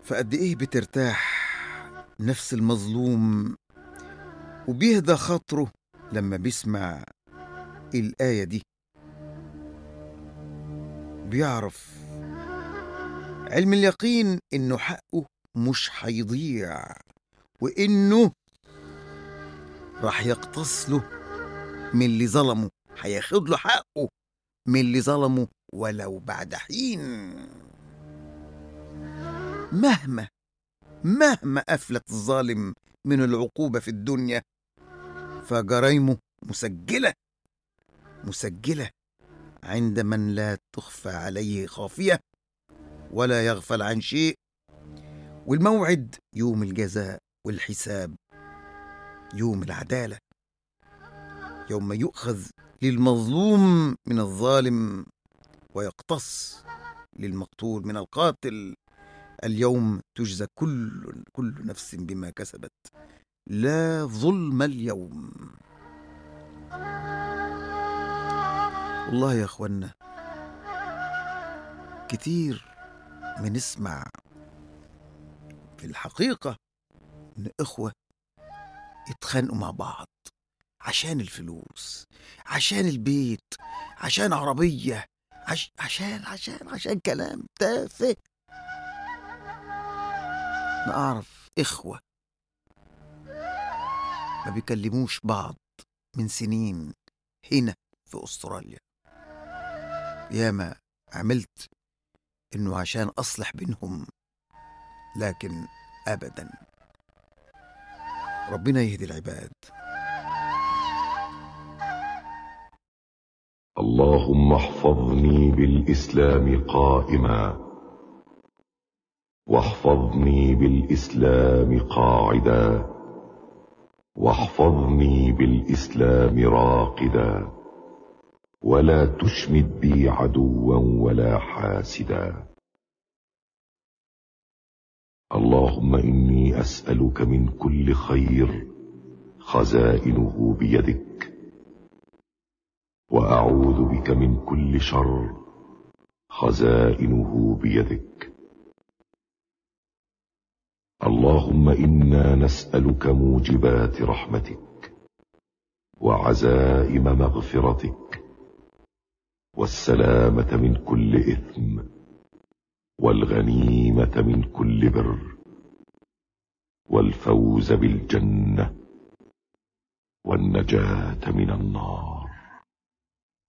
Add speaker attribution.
Speaker 1: فقد ايه بترتاح نفس المظلوم وبيهدى خاطره لما بيسمع الآية دي، بيعرف علم اليقين إنه حقه مش هيضيع، وإنه راح يقتص له من اللي ظلمه، هياخد له حقه من اللي ظلمه ولو بعد حين. مهما أفلت الظالم من العقوبة في الدنيا، فجرايمه مسجلة عند من لا تخفى عليه خافية ولا يغفل عن شيء. والموعد يوم الجزاء والحساب، يوم العدالة، يوم يؤخذ للمظلوم من الظالم ويقتص للمقتول من القاتل. اليوم تجزى كل نفس بما كسبت، لا ظلم اليوم. والله يا اخوانا كتير بنسمع في الحقيقة ان اخوة يتخانقوا مع بعض عشان الفلوس، عشان البيت، عشان عربية، عشان كلام تافه. نعرف إخوة ما بيكلموش بعض من سنين هنا في أستراليا. ياما عملت إنه عشان أصلح بينهم، لكن أبدا. ربنا يهدي العباد.
Speaker 2: اللهم احفظني بالإسلام قائما، واحفظني بالإسلام قاعدا، واحفظني بالإسلام راقدا، ولا تشمت بي عدوا ولا حاسدا. اللهم إني أسألك من كل خير خزائنه بيدك، وأعوذ بك من كل شر خزائنه بيدك. اللهم إنا نسألك موجبات رحمتك، وعزائم مغفرتك، والسلامة من كل إثم، والغنيمة من كل بر، والفوز بالجنة، والنجاة من النار.